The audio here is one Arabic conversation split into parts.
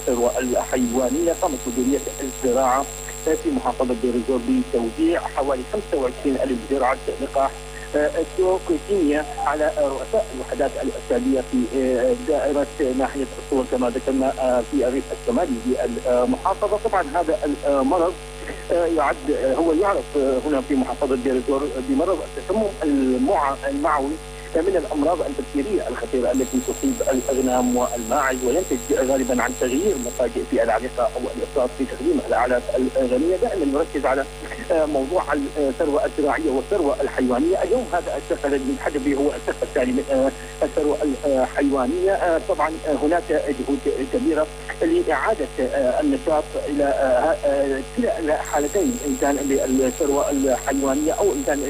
الثروة الحيوانية، قامت مديرية الزراعة في محافظة دير الزور بتوزيع حوالي 25,000 جرعة لقاح التوكسينيا على رؤساء الوحدات الإرشادية في دائرة ناحية الصور كما ذكرنا في الريف الشمالي للمحافظة. طبعا هذا المرض هو يعرف هنا في محافظة دير الزور بمرض التسمم المعوي من الامراض البكتيريه الخطيره التي تصيب الاغنام والماعز، وينتج غالبا عن تغيير مفاجئ في العلاقه او الافراط في تقديم الاعلاف الغنيه. دائما نركز على موضوع الثروه الزراعيه والثروه الحيوانيه. اليوم هذا الشق الذي نتحدث به هو الشق الثاني من الثروه الحيوانيه. طبعا هناك جهود كبيره لاعاده النشاط الى كلا الحالتين، ان كان للثروه الحيوانيه او ان كان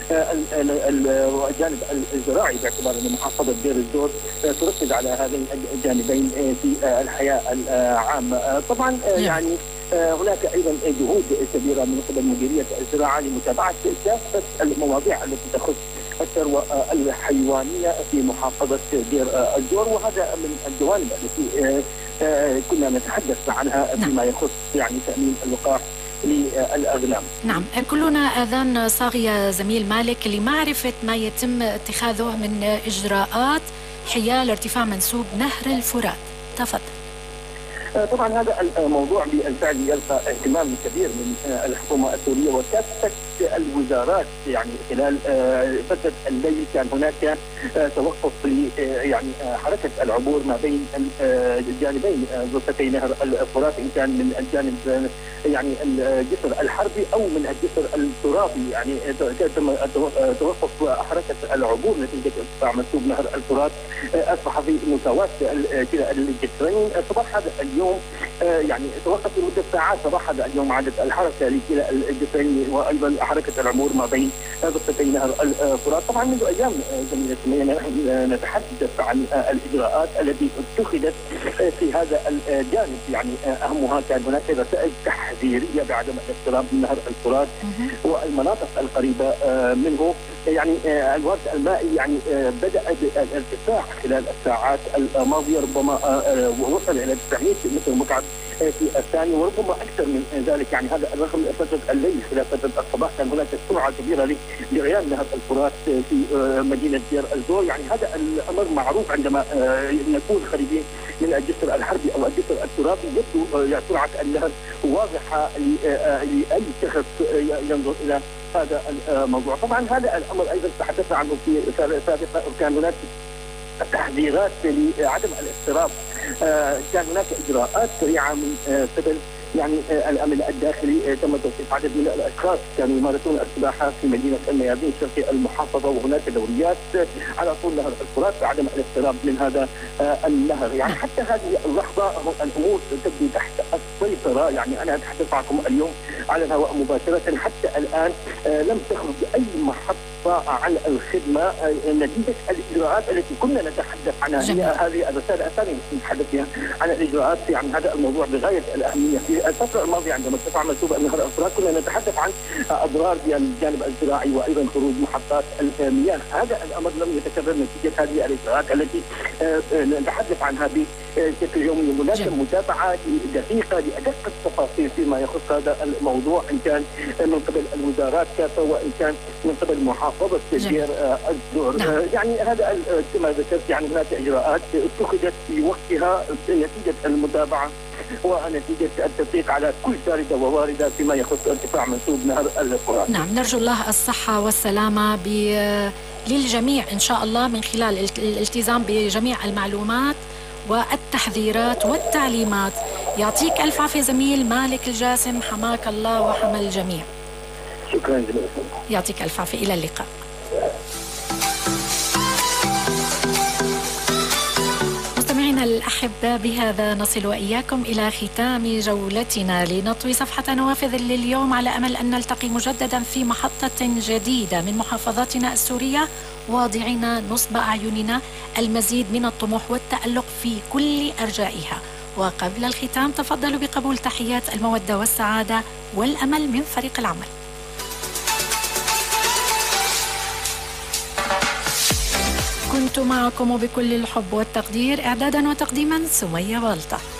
الجانب الزراعي، باعتبار ان محافظه دير الزور تركز على هذين الجانبين في الحياه العامه. طبعا يعني هناك ايضا جهود كبيره من قبل مديريه الزراعه لمتابعه كافه المواضيع التي تخص الثروه الحيوانيه في محافظه دير الزور، وهذا من الجوانب التي كنا نتحدث عنها فيما يخص يعني تامين اللقاح للأغنام. نعم، كلنا آذان صاغية زميل مالك لمعرفة ما يتم اتخاذه من إجراءات حيال ارتفاع منسوب نهر الفرات. تفضل. طبعا هذا الموضوع بالفعل يلقى اهتمام كبير من الحكومه السوريه وكافه الوزارات. يعني خلال فتره الليل كان هناك توقف يعني حركه العبور ما بين الجانبين ضفتي نهر الفرات، ان كان من الجانب يعني الجسر الحربي او من الجسر الترابي. يعني تم توقف حركه العبور نتيجه ارتفاع منسوب نهر الفرات، اصبح في مساواه كلا الجسرين. صباح هذا اليوم يعني توقف لمده ساعات. صباح هذا اليوم عادت الحركه لكلا الجسرين وايضا حركه العبور ما بين ضفتي نهر الفرات. طبعا منذ ايام زميلة سمية نحن نتحدث عن الاجراءات التي اتخذت في هذا الجانب. يعني اهمها كان هناك رسائل تحذيريه بعدم الاقتراب من نهر الفرات والمناطق القريبه منه. يعني الوقت المائي يعني بدا بالارتفاع خلال الساعات الماضيه، ربما وصل الى 900 متر مكعب في الثانيه وربما اكثر من ذلك. يعني هذا الرقم فتره الليل. خلال فتره الصباح كان هناك سرعه كبيره لجريان نهر الفرات في مدينه دير الزور. يعني هذا الامر معروف عندما نكون قريبين من الجسر الحربي او الجسر الترابي، يبدو سرعه النهر واضحه لاي شخص ينظر الى هذا الموضوع. طبعا هذا الامر ايضا تحدثنا عنه في سابقا، وكان هناك تحذيرات لعدم الاقتراب. كان هناك اجراءات سريعه من قبل يعني الامن الداخلي. تم توقيف عدد من الاشخاص كانوا يمارسون السباحه في مدينه الميادين شرقي المحافظه، وهناك دوريات على طول نهر الفرات بعدم الاقتراب من هذا النهر. يعني حتى هذه اللحظه الامور تبدو تحت السيطره. يعني انا اتحدث معكم اليوم على الهواء مباشره، حتى الان لم تخرج اي محطه عن الخدمه نتيجه الاجراءات التي كنا نتحدث عنها. هي هذه الرساله الثانيه التي نتحدث فيها عن الاجراءات. يعني هذا الموضوع بغايه الاهميه. في الفتره الماضيه عندما ارتفع منسوب نهر الفرات كنا نتحدث عن اضرار بالجانب الزراعي وايضا خروج محطات المياه. هذا الامر لم يتكرر نتيجه هذه الاجراءات التي نتحدث عنها بشكل يومي. هناك متابعه دقيقه لادق التفاصيل فيما يخص هذا الموضوع، ان كان من قبل الوزارات كافه وان كان من قبل محافظه دير الزور. يعني هذا كما ذكرت يعني هناك اجراءات اتخذت في وقتها نتيجه المتابعه ونتيجه التدقيق على كل شارده ووارده فيما يخص ارتفاع منسوب نهر الفرات. نعم، نرجو الله الصحه والسلامه للجميع ان شاء الله من خلال الالتزام بجميع المعلومات والتحذيرات والتعليمات. يعطيك الف عافيه زميل مالك الجاسم، حماك الله وحمى الجميع. شكرا جزيلا. يعطيك الف عافيه، الى اللقاء. مستمعينا الأحبة، بهذا نصل وإياكم إلى ختام جولتنا لنطوي صفحة نوافذ لليوم، على أمل أن نلتقي مجددا في محطة جديدة من محافظاتنا السورية، واضعين نصب أعيننا المزيد من الطموح والتألق في كل أرجائها. وقبل الختام تفضلوا بقبول تحيات المودة والسعادة والأمل من فريق العمل. كنت معكم بكل الحب والتقدير، إعدادا وتقديما سمية والطة.